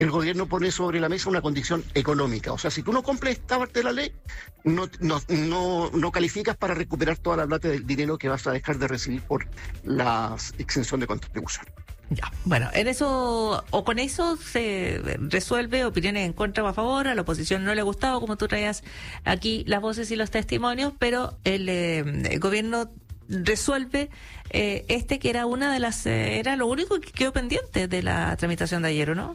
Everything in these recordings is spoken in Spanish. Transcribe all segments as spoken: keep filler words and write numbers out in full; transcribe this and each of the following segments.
el gobierno pone sobre la mesa una condición económica. O sea, si tú no cumples esta parte de la ley, no, no, no, no calificas para recuperar toda la plata del dinero que vas a dejar de recibir por la exención de contribución. Ya, bueno, en eso, o con eso se resuelve opiniones en contra o a favor. A la oposición no le ha gustado, como tú traías aquí las voces y los testimonios, pero el, eh, el gobierno resuelve eh, este que era una de las, eh, era lo único que quedó pendiente de la tramitación de ayer, ¿o no?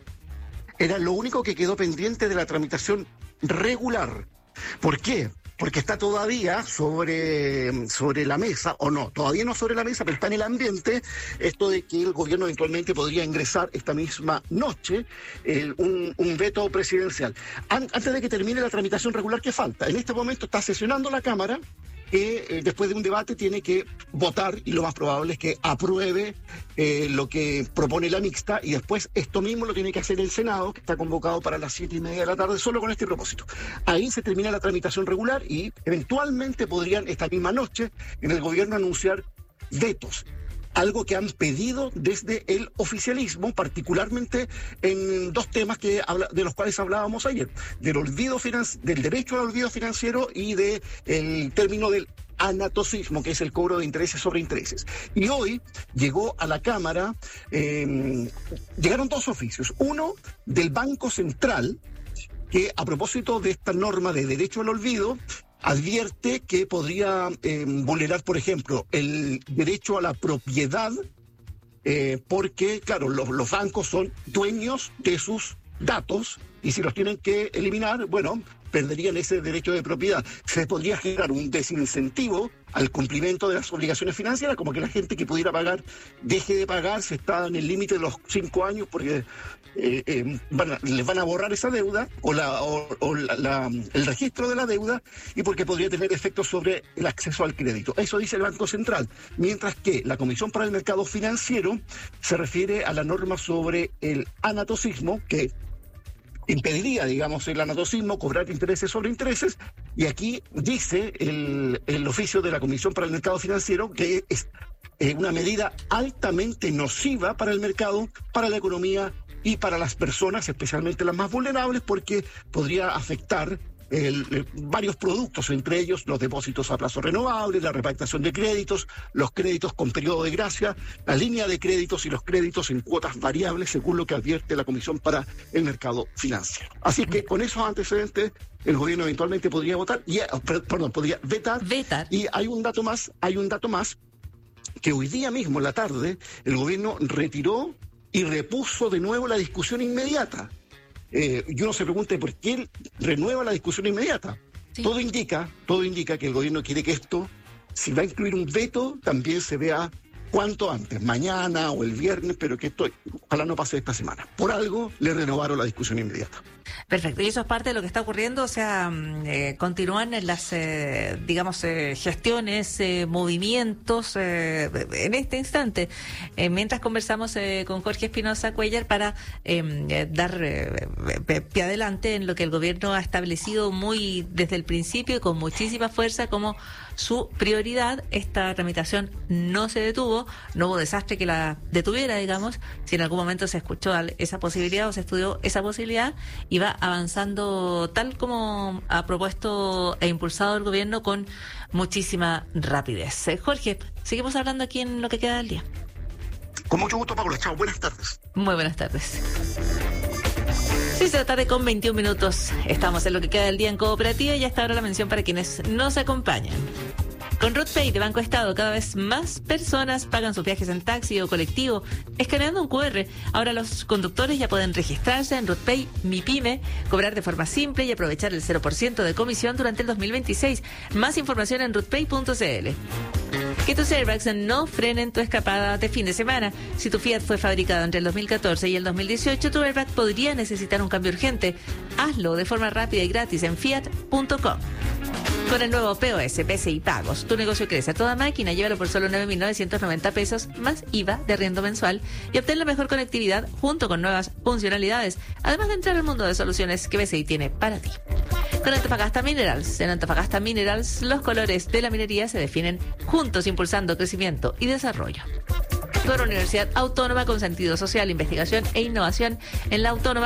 Era lo único que quedó pendiente de la tramitación regular. ¿Por qué? Porque está todavía sobre, sobre la mesa, o no, todavía no sobre la mesa, pero está en el ambiente, esto de que el gobierno eventualmente podría ingresar esta misma noche eh, un, un veto presidencial. An- antes de que termine la tramitación regular, ¿qué falta? En este momento está sesionando la Cámara, que eh, después de un debate tiene que votar, y lo más probable es que apruebe eh, lo que propone la mixta, y después esto mismo lo tiene que hacer el Senado, que está convocado para las siete y media de la tarde, solo con este propósito. Ahí se termina la tramitación regular y eventualmente podrían esta misma noche en el gobierno anunciar vetos. Algo que han pedido desde el oficialismo, particularmente en dos temas que habla, de los cuales hablábamos ayer, del olvido finan- del derecho al olvido financiero y del de término del anatocismo, que es el cobro de intereses sobre intereses. Y hoy llegó a la Cámara, eh, llegaron dos oficios, uno del Banco Central, que a propósito de esta norma de derecho al olvido, advierte que podría eh, vulnerar, por ejemplo, el derecho a la propiedad, eh, porque, claro, los, los bancos son dueños de sus datos, y si los tienen que eliminar, bueno, perderían ese derecho de propiedad. Se podría generar un desincentivo al cumplimiento de las obligaciones financieras, como que la gente que pudiera pagar deje de pagar, se está en el límite de los cinco años, porque eh, eh, van a, les van a borrar esa deuda, o, la, o, o la, la, el registro de la deuda, y porque podría tener efectos sobre el acceso al crédito. Eso dice el Banco Central. Mientras que la Comisión para el Mercado Financiero se refiere a la norma sobre el anatocismo, que impediría, digamos, el anatocismo, cobrar intereses sobre intereses, y aquí dice el, el oficio de la Comisión para el Mercado Financiero que es eh, una medida altamente nociva para el mercado, para la economía y para las personas, especialmente las más vulnerables, porque podría afectar El, el, varios productos, entre ellos los depósitos a plazo renovable, la repactación de créditos, los créditos con periodo de gracia, la línea de créditos y los créditos en cuotas variables, según lo que advierte la Comisión para el Mercado Financiero. Así que con esos antecedentes, el gobierno eventualmente podría votar, y, perdón, podría vetar. Vetar. Y hay un dato más, hay un dato más, que hoy día mismo en la tarde, el gobierno retiró y repuso de nuevo la discusión inmediata. Eh, y uno se pregunta por qué él renueva la discusión inmediata. Sí. Todo indica, todo indica que el gobierno quiere que esto, si va a incluir un veto, también se vea cuanto antes, mañana o el viernes, pero que esto ojalá no pase esta semana. Por algo le renovaron la discusión inmediata. Perfecto, y eso es parte de lo que está ocurriendo, o sea, eh, continúan en las, eh, digamos, eh, gestiones, eh, movimientos eh, en este instante, eh, mientras conversamos eh, con Jorge Espinosa Cuellar para eh, dar eh, pie adelante en lo que el gobierno ha establecido muy desde el principio y con muchísima fuerza como su prioridad. Esta tramitación no se detuvo, no hubo desastre que la detuviera, digamos, si en algún momento se escuchó esa posibilidad o se estudió esa posibilidad, y va avanzando tal como ha propuesto e impulsado el gobierno con muchísima rapidez. Eh, Jorge, seguimos hablando aquí en lo que queda del día. Con mucho gusto, Paula. Chao, buenas tardes. Muy buenas tardes. seis de la tarde con veintiún minutos. Estamos en lo que queda del día en Cooperativa, y hasta ahora la mención para quienes nos acompañan. Con RootPay de Banco Estado, cada vez más personas pagan sus viajes en taxi o colectivo escaneando un cu erre. Ahora los conductores ya pueden registrarse en RootPay Mi Pyme, cobrar de forma simple y aprovechar el cero por ciento de comisión durante el dos mil veintiséis. Más información en rootpay punto cl. Que tus airbags no frenen tu escapada de fin de semana. Si tu Fiat fue fabricado entre el dos mil catorce y el dos mil dieciocho, tu airbag podría necesitar un cambio urgente. Hazlo de forma rápida y gratis en fiat punto com. Con el nuevo P O S, P C I Pagos, tu negocio crece a toda máquina. Llévalo por solo nueve mil novecientos noventa pesos más I V A de arriendo mensual y obtén la mejor conectividad junto con nuevas funcionalidades, además de entrar al mundo de soluciones que P C I tiene para ti. Con Antofagasta Minerals. En Antofagasta Minerals, los colores de la minería se definen juntos, impulsando crecimiento y desarrollo. con Universidad Autónoma con sentido social, investigación e innovación en la Autónoma.